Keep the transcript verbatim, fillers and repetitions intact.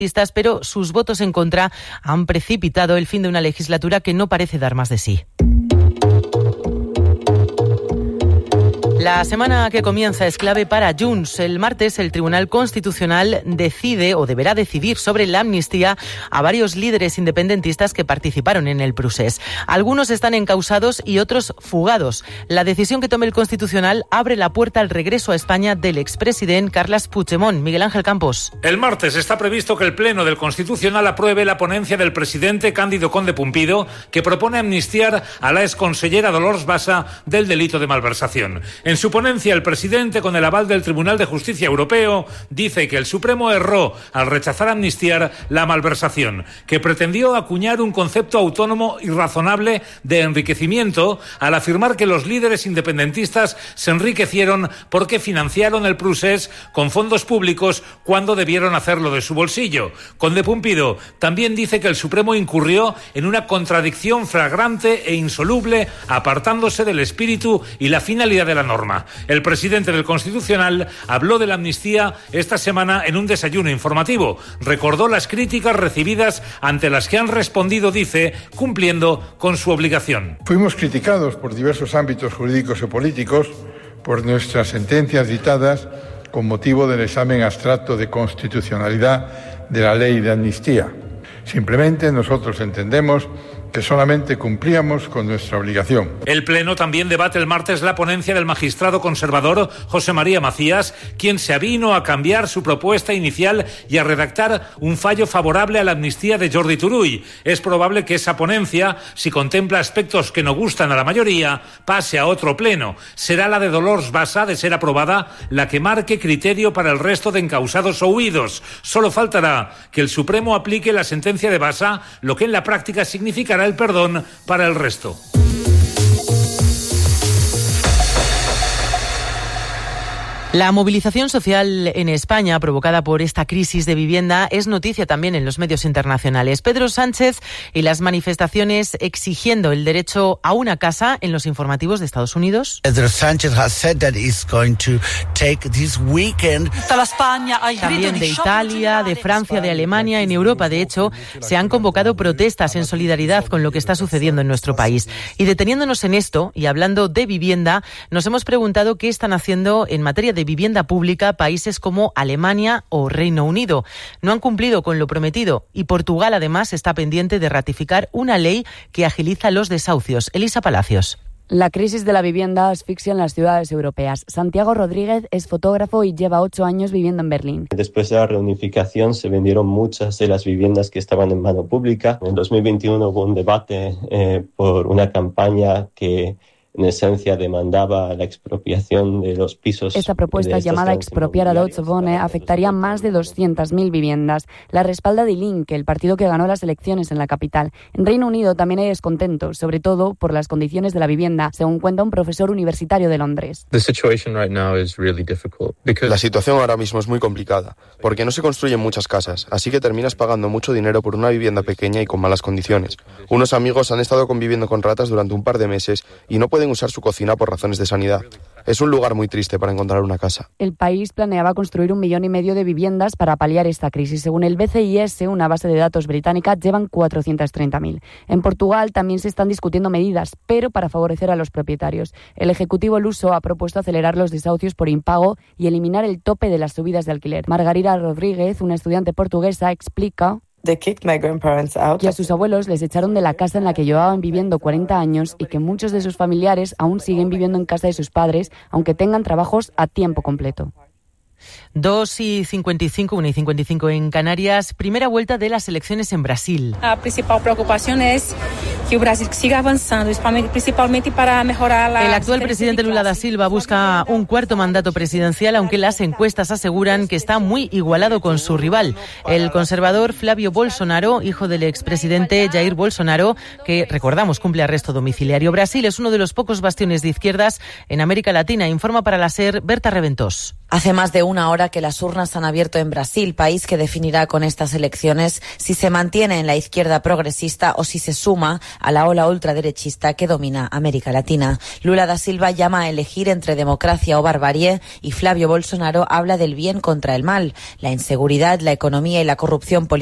pero sus votos en contra han precipitado el fin de una legislatura que no parece dar más de sí. La semana que comienza es clave para Junts. El martes el Tribunal Constitucional decide o deberá decidir sobre la amnistía a varios líderes independentistas que participaron en el procés. Algunos están encausados y otros fugados. La decisión que tome el Constitucional abre la puerta al regreso a España del expresidente Carles Puigdemont. Miguel Ángel Campos. El martes está previsto que el Pleno del Constitucional apruebe la ponencia del presidente Cándido Conde Pumpido, que propone amnistiar a la exconsellera Dolors Bassa del delito de malversación. En su ponencia, el presidente, con el aval del Tribunal de Justicia Europeo, dice que el Supremo erró al rechazar amnistiar la malversación, que pretendió acuñar un concepto autónomo y razonable de enriquecimiento al afirmar que los líderes independentistas se enriquecieron porque financiaron el procés con fondos públicos cuando debieron hacerlo de su bolsillo. Conde Pumpido también dice que el Supremo incurrió en una contradicción flagrante e insoluble, apartándose del espíritu y la finalidad de la norma. El presidente del Constitucional habló de la amnistía esta semana en un desayuno informativo. Recordó las críticas recibidas ante las que han respondido, dice, cumpliendo con su obligación. Fuimos criticados por diversos ámbitos jurídicos y políticos por nuestras sentencias dictadas con motivo del examen abstracto de constitucionalidad de la ley de amnistía. Simplemente nosotros entendemos que solamente cumplíamos con nuestra obligación. El Pleno también debate el martes la ponencia del magistrado conservador José María Macías, quien se avino a cambiar su propuesta inicial y a redactar un fallo favorable a la amnistía de Jordi Turull. Es probable que esa ponencia, si contempla aspectos que no gustan a la mayoría, pase a otro Pleno. Será la de Dolors Bassa, de ser aprobada, la que marque criterio para el resto de encausados o huidos. Solo faltará que el Supremo aplique la sentencia de Bassa, lo que en la práctica significará el perdón para el resto. La movilización social en España provocada por esta crisis de vivienda es noticia también en los medios internacionales. Pedro Sánchez y las manifestaciones exigiendo el derecho a una casa en los informativos de Estados Unidos. Pedro Sánchez has said that he's going to take this weekend. También de Italia, de Francia, de Alemania, en Europa. De hecho, se han convocado protestas en solidaridad con lo que está sucediendo en nuestro país. Y deteniéndonos en esto y hablando de vivienda, nos hemos preguntado qué están haciendo en materia de de vivienda pública países como Alemania o Reino Unido. No han cumplido con lo prometido y Portugal además está pendiente de ratificar una ley que agiliza los desahucios. Elisa Palacios. La crisis de la vivienda asfixia en las ciudades europeas. Santiago Rodríguez es fotógrafo y lleva ocho años viviendo en Berlín. Después de la reunificación se vendieron muchas de las viviendas que estaban en mano pública. En dos mil veintiuno hubo un debate eh, por una campaña que en esencia demandaba la expropiación de los pisos. Esta propuesta llamada expropiar a Deutsche Wohnen afectaría a más de doscientas mil viviendas. La respalda Die Linke, el partido que ganó las elecciones en la capital. En Reino Unido también hay descontento, sobre todo por las condiciones de la vivienda, según cuenta un profesor universitario de Londres. La situación ahora mismo es muy complicada, porque no se construyen muchas casas, así que terminas pagando mucho dinero por una vivienda pequeña y con malas condiciones. Unos amigos han estado conviviendo con ratas durante un par de meses y no pueden usar su cocina por razones de sanidad. Es un lugar muy triste para encontrar una casa. El país planeaba construir un millón y medio de viviendas para paliar esta crisis. Según el B C I S, una base de datos británica, llevan cuatrocientas treinta mil. En Portugal también se están discutiendo medidas, pero para favorecer a los propietarios. El Ejecutivo luso ha propuesto acelerar los desahucios por impago y eliminar el tope de las subidas de alquiler. Margarida Rodríguez, una estudiante portuguesa, explica que a sus abuelos les echaron de la casa en la que llevaban viviendo cuarenta años y que muchos de sus familiares aún siguen viviendo en casa de sus padres, aunque tengan trabajos a tiempo completo. dos y cincuenta y cinco, una y cincuenta y cinco en Canarias. Primera vuelta de las elecciones en Brasil. La principal preocupación es que Brasil siga avanzando, principalmente para mejorar la... El actual presidente Lula da Silva busca un cuarto mandato presidencial, aunque las encuestas aseguran que está muy igualado con su rival, el conservador Flávio Bolsonaro, hijo del expresidente Jair Bolsonaro, que, recordamos, cumple arresto domiciliario. Brasil es uno de los pocos bastiones de izquierdas en América Latina, informa para la SER Berta Reventós. Hace más de una hora que las urnas han abierto en Brasil, país que definirá con estas elecciones si se mantiene en la izquierda progresista o si se suma a la ola ultraderechista que domina América Latina. Lula da Silva llama a elegir entre democracia o barbarie y Flavio Bolsonaro habla del bien contra el mal, la inseguridad, la economía y la corrupción política